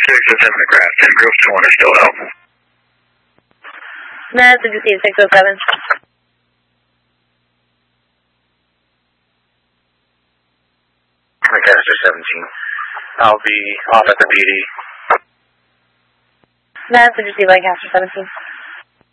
607 McGrath, and Grove 21 is still out. Message received 607. Lancaster 17. I'll be off at the PD. Message received Lancaster 17.